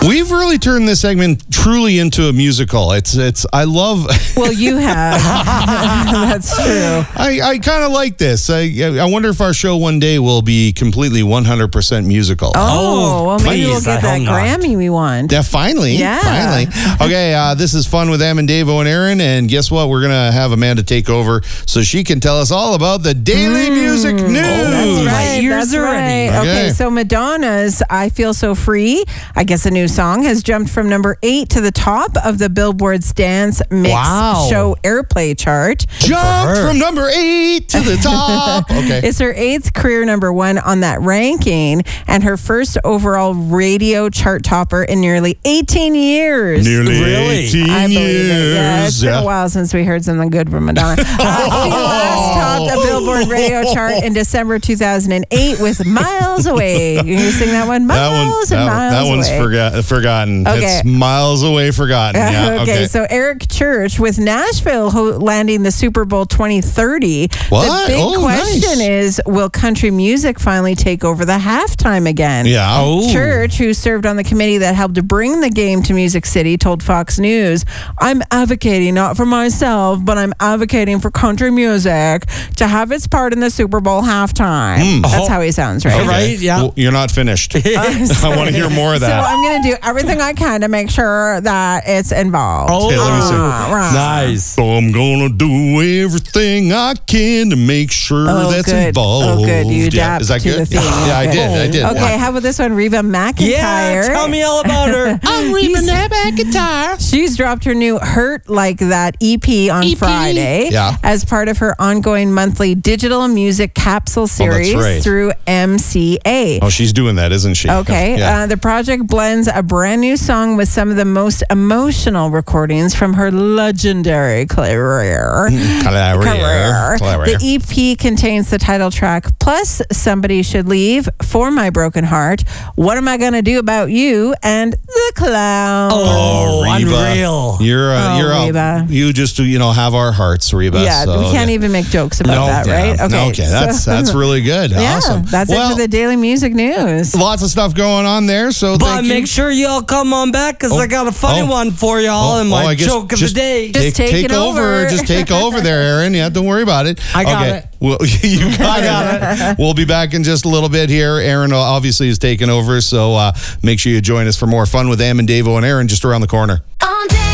We've really turned this segment truly into a musical. I love... Well, you have. That's true. I kind of like this. I wonder if our show one day will be completely 100% musical. Well, maybe we'll get that Grammy we want. Yeah, finally. Yeah. Finally. Okay, this is Fun with Em and Davo and Aaron, and guess what? We're going to have Amanda take over so she can tell us all about the Daily Music News. That's right. My ears are ready. Okay, so Madonna's I Feel So Free, I guess a new song, has jumped from number 8 to the top of the Billboard's Dance Mix Show Airplay chart. Jumped from number 8 to the top. Okay. It's her 8th career number 1 on that ranking and her first overall radio chart topper in nearly 18 years. Nearly 18 I believe years. it. Yeah, it's been a while since we heard something good from Madonna. She last topped a Billboard radio chart in December 2008 with Miles Away. You sing that one? Miles and Miles That one's Away. forgotten. Okay. It's Miles Away forgotten. Yeah, okay, so Eric Church with Nashville landing the Super Bowl 2030. What? The big question is, will country music finally take over the halftime again? Yeah. Church, who served on the committee that helped to bring the game to Music City, told Fox News, I'm advocating not for myself, but I'm advocating for country music to have its part in the Super Bowl halftime. That's how he sounds, right? Okay. Right, yeah. Well, you're not finished. I want to hear more of So that. I'm going to do everything I can to make sure that it's involved. Okay, let me see. Right. Nice. So I'm gonna do everything I can to make sure that's involved. Oh, good. You adapt Is that to good? the theme. Yeah, I did. Okay, how about this one? Reba McEntire. Yeah, tell me all about her. I'm Reba McEntire. She's dropped her new Hurt Like That EP on Friday as part of her ongoing monthly digital music capsule series through MCA. Oh, she's doing that, isn't she? Okay. The project blends a brand new song with some of the most emotional recordings from her legendary career. The EP contains the title track, plus Somebody Should Leave, For My Broken Heart, What Am I Gonna Do About You, and The Clown. Oh, Reba. unreal. You're Reba. You just have our hearts, Reba. Yeah, so, we can't even make jokes about that, right? Okay, that's really good. Yeah, awesome. That's it for the Daily Music News. Lots of stuff going on there, so but make sure y'all come on back because I got a funny one for y'all and my joke of the day. Just take over. Just take over there, Aaron. Yeah, don't worry about it. I got it. Well, you got it. We'll be back in just a little bit here. Aaron obviously is taking over, so make sure you join us for more Fun with Em and Davo and Aaron just around the corner.